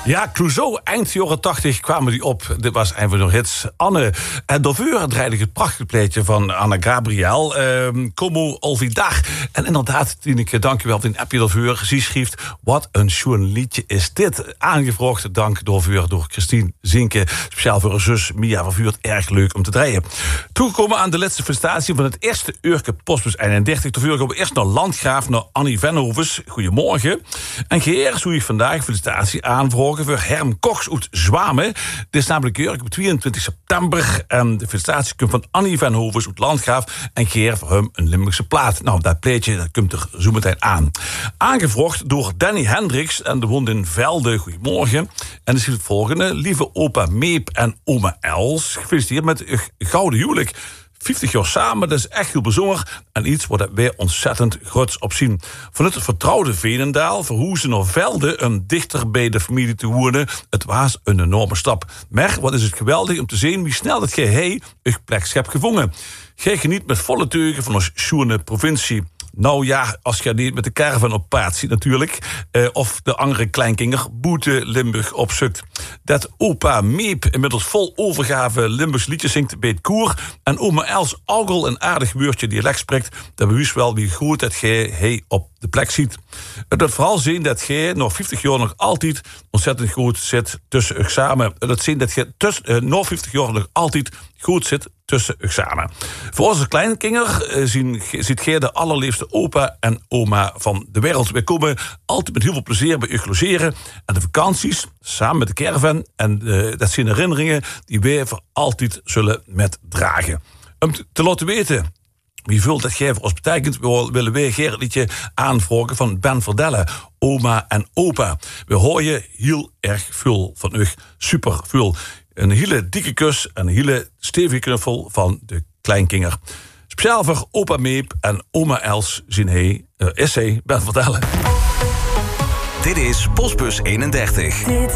Ja, Clouseau, eind jaren 80 kwamen die op. Dit was een van de hits. Anne en Dorveur draaide het prachtige pleetje van Anna Gabriel. Como olvidar. En inderdaad, Tineke, dank je wel voor een appje Dorveur. Ze schreef, wat een schoon liedje is dit. Aangevraagd, dank Dorveur, door Christine Zinke. Speciaal voor haar zus Mia Vervuur. Erg leuk om te draaien. Toegekomen aan de laatste presentatie van het eerste uurke Postbus 31. Dorveur gaan we eerst naar Landgraaf, naar Annie Venhovens. Goedemorgen. En geëerd zou ik vandaag felicitatie aanvragen voor Herm Kochs uit Zwamen. Dit is namelijk uurke op 22 september. En de felicitatie komt van Annie Venhovens uit Landgraaf. En geëerd voor hem een Limburgse plaat. Nou, dat pleetje dat komt er zo meteen aan. Aangevraagd door Danny Hendricks. En de woont in Velde. Goedemorgen. En dan is het volgende. Lieve opa Meep en oma Els. Gefeliciteerd met uw gouden huwelijk. 50 jaar samen, dat is echt heel bijzonder. En iets waar wij ontzettend groots op zien. Van het vertrouwde Veenendaal verhuizen naar Velde om dichter bij de familie te wonen. Het was een enorme stap. Maar wat is het geweldig om te zien wie snel dat gij uw plek hebt gevonden. Gij geniet met volle teugen van ons schoene provincie. Nou ja, als je niet met de caravan op paard ziet natuurlijk. Of de andere kleinkinder Boete Limburg opzoekt. Dat opa Meep inmiddels vol overgave Limburgs liedjes zingt bij het koor. En oma Els Augel een aardig woordje dialect spreekt. Dat bewijst wel wie goed dat gij op de plek ziet. Het doet vooral zien dat gij nog 50 jaar nog altijd ontzettend goed zit tussen u samen. Het doet zien dat gij nog 50 jaar nog altijd goed zit tussen u samen. Voor onze kleinkinder ziet gij de allerliefste opa en oma van de wereld. Wij komen altijd met heel veel plezier bij u logeren. En de vakanties, samen met de caravan. En dat zijn herinneringen die wij voor altijd zullen metdragen. Om te laten weten wie vult dat gij voor ons betekent, willen wij het liedje aanvragen van Ben Verdelle, Oma en Opa. We horen heel erg veel van u. Super veel. Een hele dikke kus en een hele stevige knuffel van de kleinkinder. Speciaal voor opa Meep en oma Els is hij Ben Verdelle. Dit is Postbus 31.